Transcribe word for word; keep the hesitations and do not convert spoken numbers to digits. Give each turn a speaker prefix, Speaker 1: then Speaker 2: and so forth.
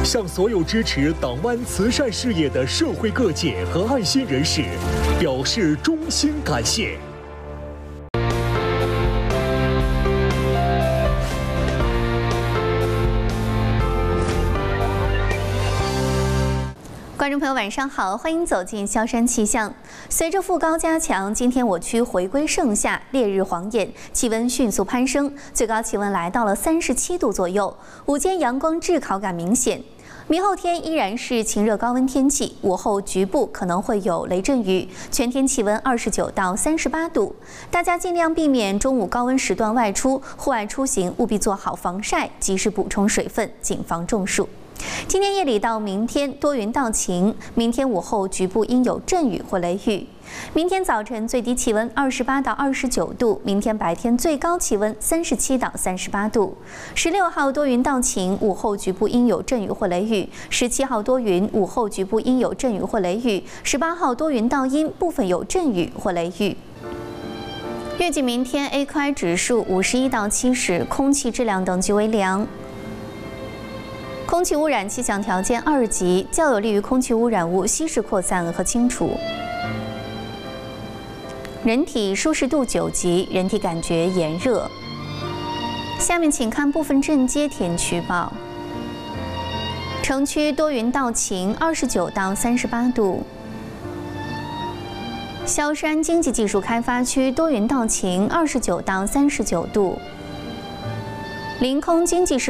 Speaker 1: 向所有支持党湾慈善事业的社会各界和爱心人士表示衷心感谢。
Speaker 2: 观众朋友，晚上好，欢迎走进萧山气象。随着副高加强，今天我区回归盛夏，烈日晃眼，气温迅速攀升，最高气温来到了三十七度左右。午间阳光炙烤感明显。明后天依然是晴热高温天气，午后局部可能会有雷阵雨，全天气温二十九到三十八度。大家尽量避免中午高温时段外出，户外出行务必做好防晒，及时补充水分，谨防中暑。 今天夜里到明天多云到晴，明天午后局部应有阵雨或雷雨。明天早晨最低气温二十八到二十九度，明天白天最高气温三十七到三十八度。十六号多云到晴，午后局部应有阵雨或雷雨。十七号多云，午后局部应有阵雨或雷雨。十八号多云到阴，部分有阵雨或雷雨。 预计明天 A Q I 指数五十一到七十，空气质量等级为良。 空气污染气象条件二级，较有利于空气污染物稀释扩散和清除。人体舒适度九级，人体感觉炎热。下面请看部分镇街天气预报。城区多云到晴，二十九到三十八度。萧山经济技术开发区多云到晴，二十九到三十九度。临空经济市。